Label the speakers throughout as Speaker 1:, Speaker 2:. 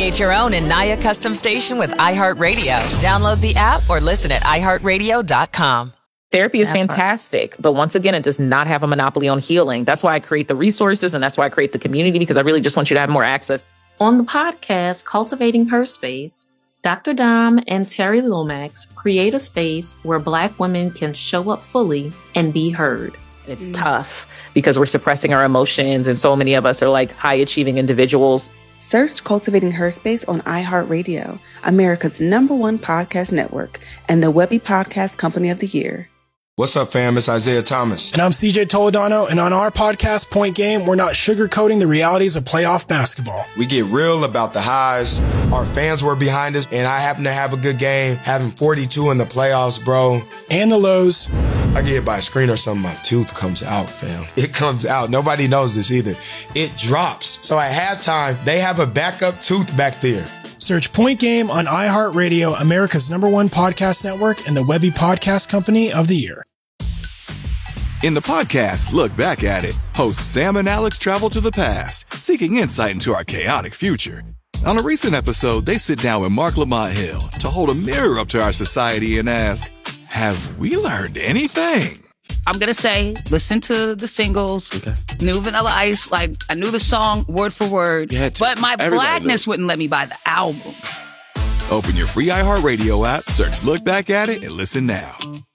Speaker 1: Create your own Anaya custom station with iHeartRadio. Download the app or listen at iHeartRadio.com.
Speaker 2: Therapy is fantastic, but once again, it does not have a monopoly on healing. That's why I create the resources, and that's why I create the community, because I really just want you to have more access.
Speaker 3: On the podcast, Cultivating Her Space, Dr. Dom and Terry Lomax create a space where Black women can show up fully and be heard.
Speaker 2: It's tough because we're suppressing our emotions, and so many of us are like high-achieving individuals.
Speaker 4: Search Cultivating Her Space on iHeartRadio, America's #1 podcast network, and the Webby Podcast Company of the Year.
Speaker 5: What's up, fam? It's Isaiah Thomas.
Speaker 6: And I'm CJ Toledano, and on our podcast, Point Game, we're not sugarcoating the realities of playoff basketball.
Speaker 5: We get real about the highs. Our fans were behind us, and I happen to have a good game, having 42 in the playoffs, bro.
Speaker 6: And the lows.
Speaker 5: I get hit by a screen or something, my tooth comes out, fam. It comes out. Nobody knows this either. It drops. So at halftime, they have a backup tooth back there.
Speaker 6: Search Point Game on iHeartRadio, America's #1 podcast network, and the Webby Podcast Company of the Year.
Speaker 7: In the podcast, Look Back at It, hosts Sam and Alex travel to the past, seeking insight into our chaotic future. On a recent episode, they sit down with Mark Lamont Hill to hold a mirror up to our society and ask, have we learned anything?
Speaker 8: I'm going to say, listen to the singles, New Vanilla Ice, like I knew the song word for word, but my blackness wouldn't let me buy the album.
Speaker 7: Open your free iHeartRadio app, search Look Back at It, and listen now.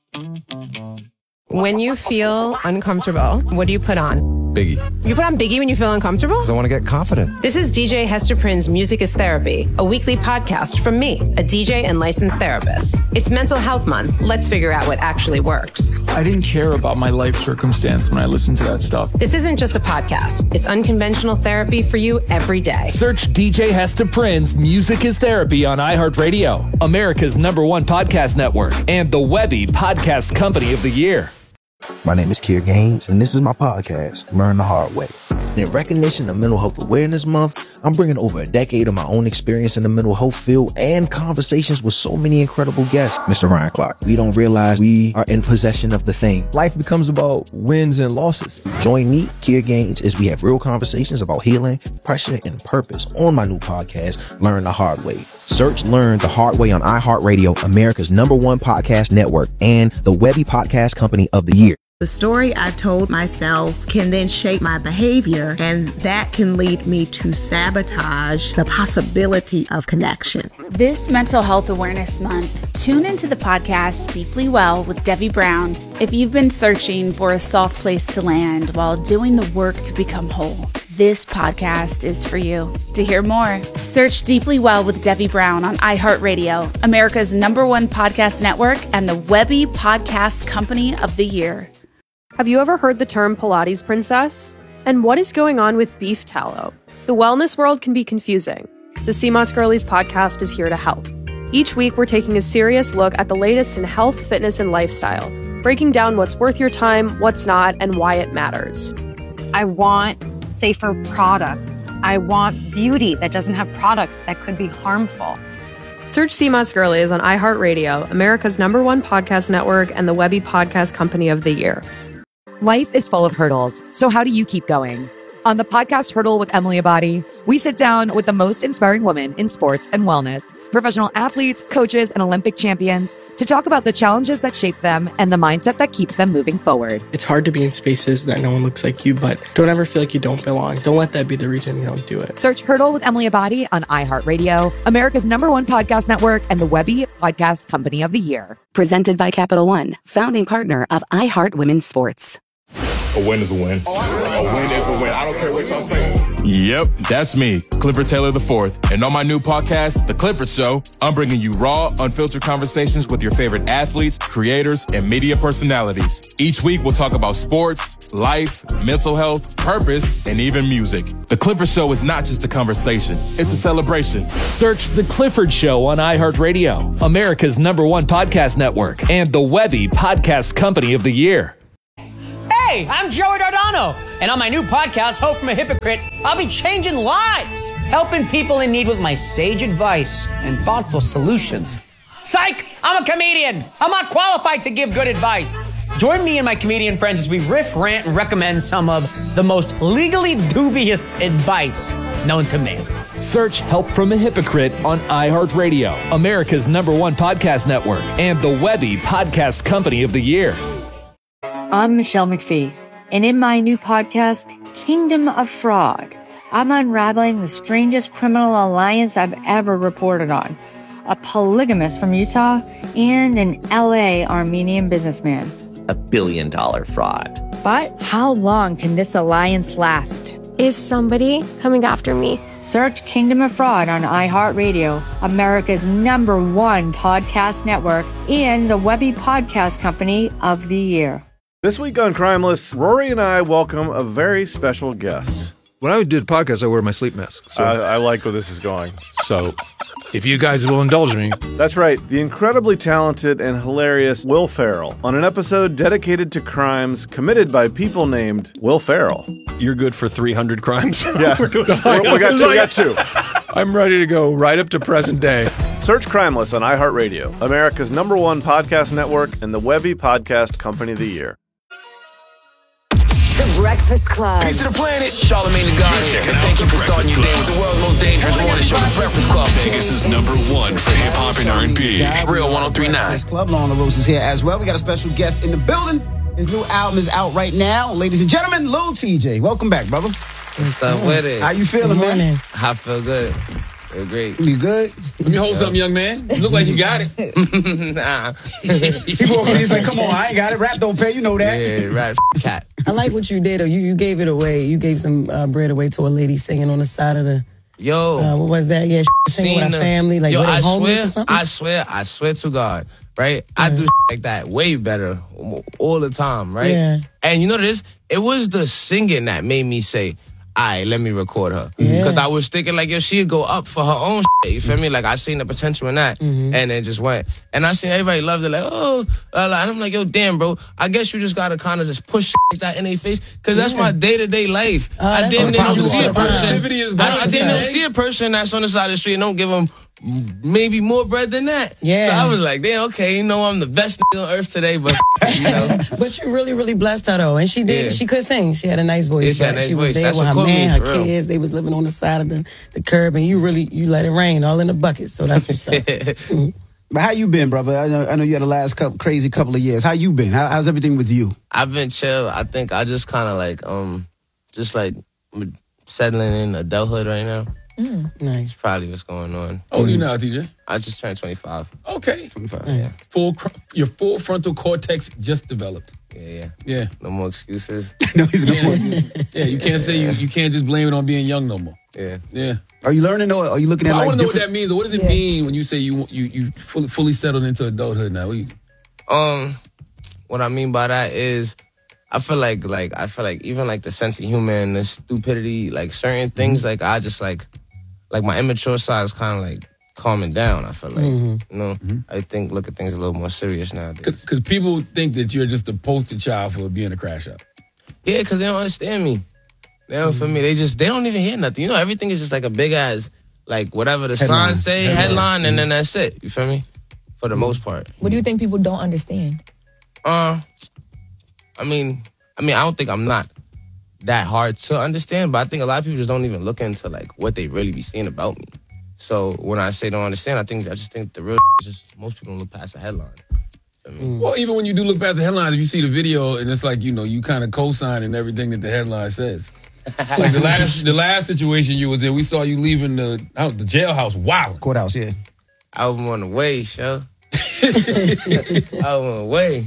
Speaker 9: When you feel uncomfortable, what do you put on?
Speaker 10: Biggie.
Speaker 9: You put on Biggie when you feel uncomfortable?
Speaker 10: Because I want to get confident.
Speaker 9: This is DJ Hester Prynne's Music is Therapy, a weekly podcast from me, a DJ and licensed therapist. It's Mental Health Month. Let's figure out what actually works.
Speaker 11: I didn't care about my life circumstance when I listened to that stuff.
Speaker 9: This isn't just a podcast. It's unconventional therapy for you every day.
Speaker 12: Search DJ Hester Prynne's Music is Therapy on iHeartRadio, America's #1 podcast network, and the Webby Podcast Company of the Year.
Speaker 13: My name is Kier Gaines, and this is my podcast, Learn the Hard Way. In recognition of Mental Health Awareness Month, I'm bringing over a decade of my own experience in the mental health field and conversations with so many incredible guests. Mr. Ryan Clark, we don't realize we are in possession of the thing. Life becomes about wins and losses. Join me, Kier Gaines, as we have real conversations about healing, pressure, and purpose on my new podcast, Learn the Hard Way. Search Learn the Hard Way on iHeartRadio, America's #1 podcast network, and the Webby Podcast Company of the Year.
Speaker 14: The story I've told myself can then shape my behavior, and that can lead me to sabotage the possibility of connection.
Speaker 15: This Mental Health Awareness Month, tune into the podcast Deeply Well with Debbie Brown. If you've been searching for a soft place to land while doing the work to become whole, this podcast is for you. To hear more, search Deeply Well with Debbie Brown on iHeartRadio, America's #1 podcast network, and the Webby Podcast Company of the Year.
Speaker 16: Have you ever heard the term Pilates princess? And what is going on with beef tallow? The wellness world can be confusing. The CMOS Girlies podcast is here to help. Each week, we're taking a serious look at the latest in health, fitness, and lifestyle, breaking down what's worth your time, what's not, and why it matters.
Speaker 17: I want safer products. I want beauty that doesn't have products that could be harmful.
Speaker 16: Search CMOS Girlies on iHeartRadio, America's #1 podcast network, and the Webby Podcast Company of the Year.
Speaker 18: Life is full of hurdles, so how do you keep going? On the podcast Hurdle with Emily Abadi, we sit down with the most inspiring women in sports and wellness, professional athletes, coaches, and Olympic champions to talk about the challenges that shape them and the mindset that keeps them moving forward.
Speaker 19: It's hard to be in spaces that no one looks like you, but don't ever feel like you don't belong. Don't let that be the reason you don't do it.
Speaker 18: Search Hurdle with Emily Abadi on iHeartRadio, America's #1 podcast network, and the Webby Podcast Company of the Year.
Speaker 20: Presented by Capital One, founding partner of iHeart Women's Sports.
Speaker 21: A win is a win. A win is a win. I don't care what y'all say.
Speaker 22: Yep, that's me, Clifford Taylor IV. And on my new podcast, The Clifford Show, I'm bringing you raw, unfiltered conversations with your favorite athletes, creators, and media personalities. Each week, we'll talk about sports, life, mental health, purpose, and even music. The Clifford Show is not just a conversation, it's a celebration.
Speaker 12: Search The Clifford Show on iHeartRadio, America's #1 podcast network, and the Webby Podcast Company of the Year.
Speaker 23: Hey, I'm Joey Dardano, and on my new podcast, Hope from a Hypocrite, I'll be changing lives, helping people in need with my sage advice and thoughtful solutions. Psych! I'm a comedian. I'm not qualified to give good advice. Join me and my comedian friends as we riff, rant, and recommend some of the most legally dubious advice. known to man.
Speaker 12: Search Help from a Hypocrite on iHeartRadio, America's #1 podcast network, and the Webby Podcast Company of the Year.
Speaker 1: I'm Michelle McPhee, and in my new podcast, Kingdom of Fraud, I'm unraveling the strangest criminal alliance I've ever reported on. A polygamist from Utah and an LA Armenian businessman.
Speaker 3: $1 billion fraud.
Speaker 1: But how long can this alliance last?
Speaker 10: Is somebody coming after me?
Speaker 1: Search Kingdom of Fraud on iHeartRadio, America's #1 podcast network, and the Webby Podcast Company of the Year.
Speaker 24: This week on Crimeless, Rory and I welcome a very special guest.
Speaker 25: When I do the podcast, I wear my sleep mask. So.
Speaker 24: I like where this is going.
Speaker 25: So, if you guys will indulge me.
Speaker 24: That's right. The incredibly talented and hilarious Will Ferrell on an episode dedicated to crimes committed by people named Will Ferrell.
Speaker 26: You're good for 300 crimes?
Speaker 24: Yeah. we got two.
Speaker 25: I'm ready to go right up to present day.
Speaker 24: Search Crimeless on iHeartRadio, America's #1 podcast network, and the Webby Podcast Company of the Year.
Speaker 27: The Breakfast Club.
Speaker 28: Peace to the planet. Charlamagne the God here. Thank you for starting your day with the world's most dangerous morning show, The Breakfast Club.
Speaker 29: Vegas' #1 for hip hop and R&B.
Speaker 28: Real 103.9.
Speaker 30: Club Law on the Roses here as well. We got a special guest in the building. His new album is out right now. Ladies and gentlemen, Lil TJ. Welcome back, brother.
Speaker 31: What's up with it?
Speaker 30: How you feeling, man?
Speaker 31: I feel good. Feel great.
Speaker 30: You good?
Speaker 25: Let me hold something, young man. You look like you got it.
Speaker 31: Nah.
Speaker 30: He's like, come on, I ain't got it. Rap don't pay, you know that.
Speaker 31: Yeah, rap cat.
Speaker 32: I like what you did, though. You gave it away. You gave some bread away to a lady singing on the side of the...
Speaker 31: Yo.
Speaker 32: What was that? Yeah, singing with her family. Like, were they homeless or something?
Speaker 31: I swear to God, right? I do like that way better all the time, right?
Speaker 32: Yeah.
Speaker 31: And you know what it is? It was the singing that made me say, all right, let me record her. Because I was thinking, like, yo, she'd go up for her own shit. You feel me? Like, I seen the potential in that. And it just went. And I seen everybody loved it, like, oh. And I'm like, yo, damn, bro. I guess you just got to kind of just push shit like that in their face. Because that's my day-to-day life. I damn near don't see a person. I damn near don't see a person that's on the side of the street and don't give them maybe more bread than that.
Speaker 32: Yeah.
Speaker 31: So I was like, damn, okay, you know, I'm the best nigga on earth today, but, you know.
Speaker 32: But you really, really blessed her, though. And she did.
Speaker 31: Yeah.
Speaker 32: She could sing. She had a nice voice.
Speaker 31: Yeah, she had a nice
Speaker 32: she was
Speaker 31: voice.
Speaker 32: there
Speaker 31: That's
Speaker 32: with her
Speaker 31: what
Speaker 32: man,
Speaker 31: me,
Speaker 32: her
Speaker 31: for real.
Speaker 32: kids. They was living on the side of the curb, and you let it rain all in the bucket. So that's what's up.
Speaker 30: But how you been, brother? I know you had the last crazy couple of years. How you been? How's everything with you?
Speaker 31: I've been chill. I think I just kind of like, just like settling in adulthood right now.
Speaker 32: Nice.
Speaker 31: That's probably what's going on.
Speaker 25: How old are you now, TJ?
Speaker 31: I just turned 25.
Speaker 25: Okay.
Speaker 31: 25,
Speaker 25: yeah. Your full frontal cortex just developed.
Speaker 31: Yeah. No more excuses.
Speaker 30: No, he's no more.
Speaker 25: Yeah, you can't say you can't just blame it on being young no more.
Speaker 31: Yeah.
Speaker 30: Are you learning or are you looking at
Speaker 25: I
Speaker 30: like
Speaker 25: want to know what
Speaker 30: different...
Speaker 25: that means. What does it mean when you say you fully settled into adulthood now?
Speaker 31: What I mean by that is I feel like even like the sense of humor and the stupidity, like certain things, like I just like my immature side is kind of like calming down. I feel like, you know, I look at things a little more serious nowadays.
Speaker 25: Because people think that you're just a poster child for being a crash out.
Speaker 31: Yeah, because they don't understand me. They don't feel me. They don't even hear nothing. You know, everything is just like a big ass, like whatever the signs say, headline, and then that's it. You feel me? For the most part.
Speaker 33: What do you think people don't understand?
Speaker 31: I mean, I don't think I'm not that hard to understand, but I think a lot of people just don't even look into like what they really be seeing about me. So when I say don't understand, I just think the real is just most people don't look past the headline.
Speaker 25: Well, even when you do look past the headlines, if you see the video and it's like, you know, you kind of co-signing everything that the headline says. Like the last situation you was in, we saw you leaving the jailhouse. Wow.
Speaker 30: Courthouse, yeah.
Speaker 31: I was on the way, show. I was on the way.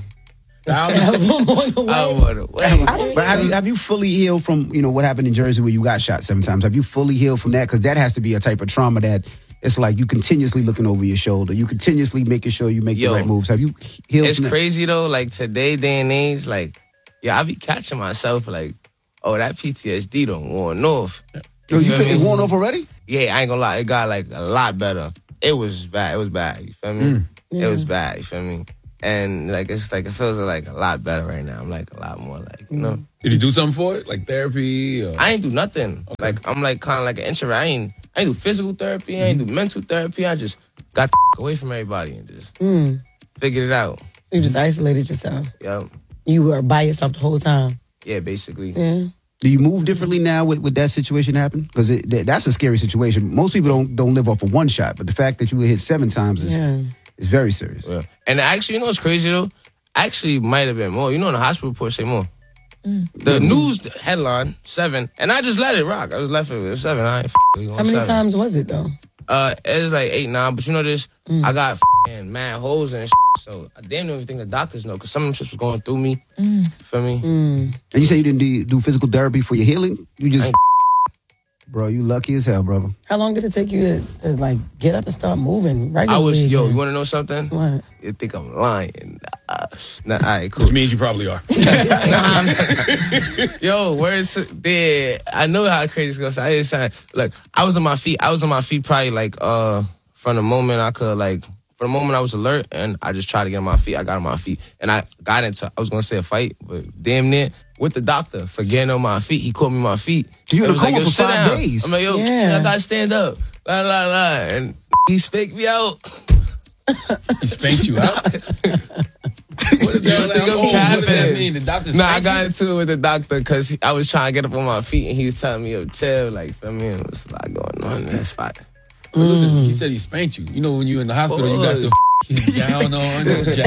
Speaker 30: But have you fully healed from, you know, what happened in Jersey where you got shot 7 times? Have you fully healed from that? Because that has to be a type of trauma that it's like you continuously looking over your shoulder. You continuously making sure you make the right moves. Have you healed
Speaker 31: It's
Speaker 30: from that?
Speaker 31: crazy though, like today, day and age, like, I be catching myself like, oh, that PTSD done worn off.
Speaker 30: You feel it worn off already?
Speaker 31: Yeah, I ain't gonna lie. It got like a lot better. It was bad. You feel me? It was bad. You feel me? And like it's like it feels like a lot better right now. I'm like a lot more like, you know.
Speaker 25: Did you do something for it? Like therapy? Or?
Speaker 31: I ain't do nothing. Okay. Like I'm like kind of like an introvert. I ain't do physical therapy. I ain't do mental therapy. I just got the away from everybody and just figured it out.
Speaker 32: You just isolated yourself.
Speaker 31: Yep.
Speaker 32: You were by yourself the whole time.
Speaker 31: Yeah, basically.
Speaker 32: Yeah.
Speaker 30: Do you move differently now with that situation happen? Because that's a scary situation. Most people don't live off of one shot, but the fact that you were hit 7 times is very serious.
Speaker 31: Yeah. And actually, you know what's crazy though? Actually, might have been more. You know, the hospital report say more. The news headline 7, and I just let it rock. I just left it with 7. I ain't
Speaker 32: How many times was it though?
Speaker 31: It was like 8, 9. But you know this, I got mad holes and so I damn near everything the doctors know because some of them shit was going through me. Feel me?
Speaker 30: And you say you didn't do physical therapy for your healing? You just, bro, you lucky as hell, brother.
Speaker 32: How long did it take you to like get up and start moving regularly?
Speaker 31: You want to know something?
Speaker 32: What?
Speaker 31: You think I'm lying? Nah, all right, cool.
Speaker 25: Which means you probably are.
Speaker 31: Yo, where's there? I know how crazy it's gonna sound. I ain't saying, look, I was on my feet probably like from the moment I could like. From the moment I was alert and I just tried to get on my feet, I got on my feet. And I got into, I was going to say a fight, but damn near, with the doctor for getting on my feet. He caught me on my feet.
Speaker 30: You in a coma for 5 days.
Speaker 31: I'm like, yo, I got to stand up. La, la, la. And he spanked me out.
Speaker 25: He spanked you out? What does that mean? The doctor spanked
Speaker 31: I got into it with the doctor because I was trying to get up on my feet and he was telling me, yo, chill. Like, feel me? And it was a lot going on. That's fine.
Speaker 25: Listen, he said he spanked you. You know when you're in the hospital, you got the down on.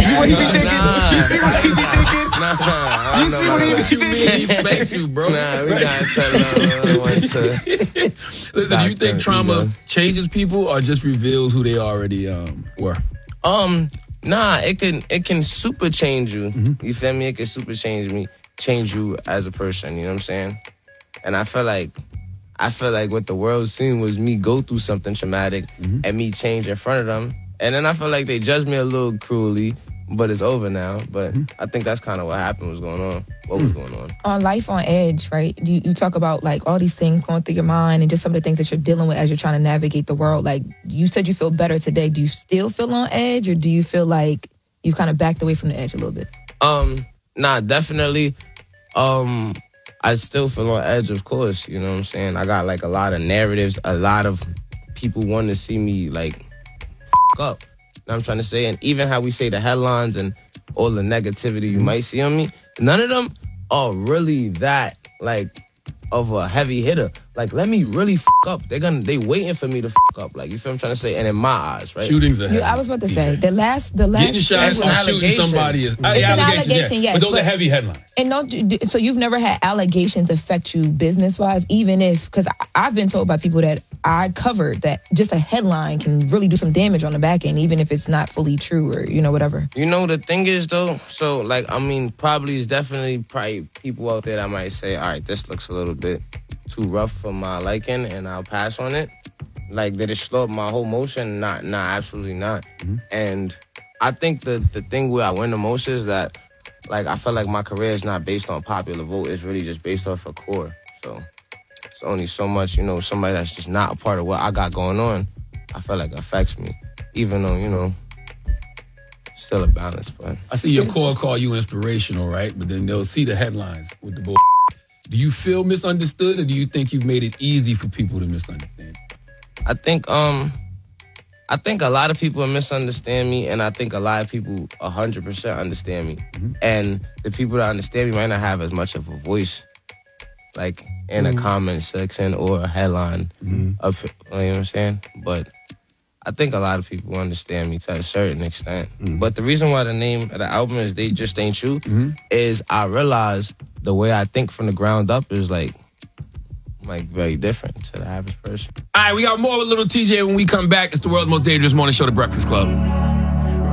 Speaker 30: You see what he be thinking? You see what he be thinking?
Speaker 25: He spanked you, bro.
Speaker 31: Nah, we gotta tell them
Speaker 25: Listen, do you think trauma changes people or just reveals who they already were?
Speaker 31: Nah, it can super change you. You feel me? It can super change you as a person. You know what I'm saying? And I feel like what the world seen was me go through something traumatic and me change in front of them. And then I feel like they judged me a little cruelly, but it's over now. But I think that's kind of what happened, was going on. What was going on?
Speaker 33: On Life on Edge, right? You talk about like all these things going through your mind and just some of the things that you're dealing with as you're trying to navigate the world. Like you said you feel better today. Do you still feel on edge or do you feel like you kind of backed away from the edge a little bit?
Speaker 31: Nah, definitely. I still feel on edge, of course. You know what I'm saying? I got like a lot of narratives, a lot of people want to see me like up. You know what I'm trying to say? And even how we say the headlines and all the negativity you might see on me, none of them are really that like of a heavy hitter. Like, let me really up. They waiting for me to up. Like, you feel what I'm trying to say? And in my eyes, right?
Speaker 25: Shootings are heavy.
Speaker 33: I was about to say the last
Speaker 25: getting shot or shooting somebody is
Speaker 33: it's an allegation, yes.
Speaker 25: But those are heavy headlines.
Speaker 33: And so you've never had allegations affect you business wise, even if, because I've been told by people that I covered that just a headline can really do some damage on the back end, even if it's not fully true or whatever.
Speaker 31: You know, the thing is though, so like probably people out there that might say, all right, this looks a little bit too rough for my liking and I'll pass on it. Like, did it slow up my whole motion? Nah, absolutely not. And I think the thing where I win the most is that, like, I feel like my career is not based on popular vote. It's really just based off a core. So it's only so much, somebody that's just not a part of what I got going on, I feel like affects me. Even though, still a balance. But
Speaker 25: I see your core call you inspirational, right? But then they'll see the headlines with the bull. Do you feel misunderstood or do you think you've made it easy for people to misunderstand?
Speaker 31: I think a lot of people misunderstand me, and I think a lot of people 100% understand me. And the people that understand me might not have as much of a voice, like in a comment section or a headline. You know what I'm saying? But I think a lot of people understand me to a certain extent. But the reason why the name of the album is They Just Ain't You is I realized the way I think from the ground up is like very different to the average person.
Speaker 25: All right, we got more with Little TJ when we come back. It's the world's most dangerous morning show, The Breakfast Club.